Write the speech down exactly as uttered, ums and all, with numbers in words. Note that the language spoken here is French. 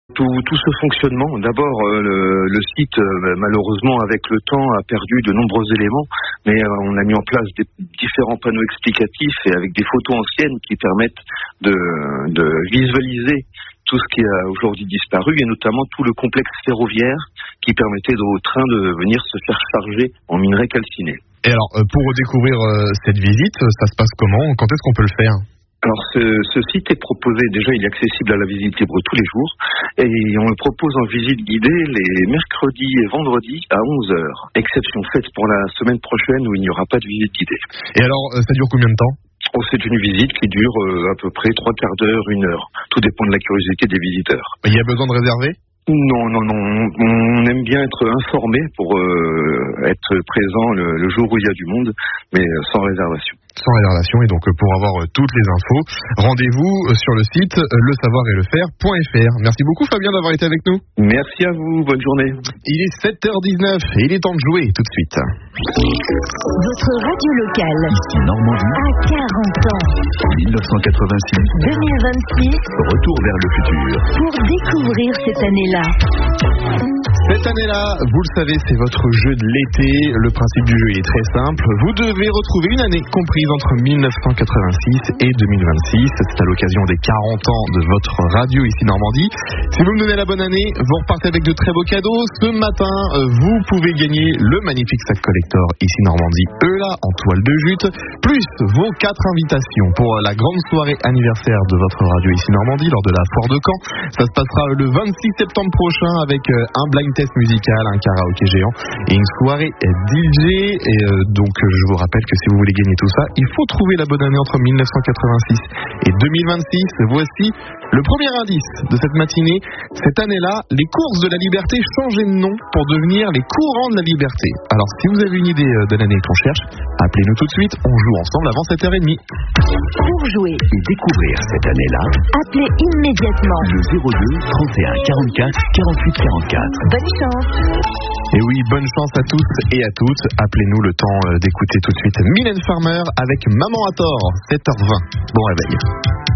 Tout, tout ce fonctionnement, d'abord euh, le, le site euh, malheureusement avec le temps a perdu de nombreux éléments, mais euh, on a mis en place des différents panneaux explicatifs et avec des photos anciennes qui permettent de, de visualiser tout ce qui a aujourd'hui disparu et notamment tout le complexe ferroviaire qui permettait aux trains de venir se faire charger en minerai calciné. Et alors euh, pour découvrir euh, cette visite, ça se passe comment ? Quand est-ce qu'on peut le faire ? Alors ce, ce site est proposé, déjà il est accessible à la visite libre tous les jours et on le propose en visite guidée les mercredis et vendredis à onze heures. Exception faite pour la semaine prochaine où il n'y aura pas de visite guidée. Et alors ça dure combien de temps ? Oh, c'est une visite qui dure euh, à peu près trois quarts d'heure, une heure. Tout dépend de la curiosité des visiteurs. Il y a besoin de réserver ? Non, non, non. On aime bien être informé pour euh, être présent le, le jour où il y a du monde, mais sans réservation. Sans réservation, et donc pour avoir toutes les infos, rendez-vous sur le site le savoir et le faire point f r. Merci beaucoup Fabien d'avoir été avec nous. Merci à vous, bonne journée. Il est sept heures dix-neuf et il est temps de jouer tout de suite. Votre radio locale, ici Normandie, à quarante ans. dix-neuf cent quatre-vingt-six, deux mille vingt-six, retour vers le futur. Pour découvrir cette année-là. Cette année-là, vous le savez, c'est votre jeu de l'été. Le principe du jeu il est très simple. Vous devez retrouver une année comprise entre mille neuf cent quatre-vingt-six et deux mille vingt-six. C'est à l'occasion des quarante ans de votre radio ici Normandie. Si vous me donnez la bonne année, vous repartez avec de très beaux cadeaux. Ce matin, vous pouvez gagner le magnifique sac collector ici Normandie, eux là, en toile de jute, plus vos quatre invitations pour la grande soirée anniversaire de votre radio ici Normandie lors de la foire de Caen. Ça se passera le vingt-six septembre prochain avec un blind test musical, un karaoké géant et une soirée D J. Et euh, donc je vous rappelle que si vous voulez gagner tout ça, il faut trouver la bonne année entre mille neuf cent quatre-vingt-six et deux mille vingt-six. Voici le premier indice de cette matinée. Cette année-là, les courses de la liberté changeaient de nom pour devenir les courants de la liberté. Alors si vous avez une idée de l'année qu'on cherche, appelez-nous tout de suite, on joue ensemble avant sept heures trente. Pour jouer et découvrir cette année-là, appelez immédiatement le zéro deux trente et un quarante-quatre quarante-huit quarante-quatre. Bonne chance. Et oui, bonne chance à tous et à toutes. Appelez-nous, le temps d'écouter tout de suite Mylène Farmer avec Maman à tort, sept heures vingt. Bon réveil.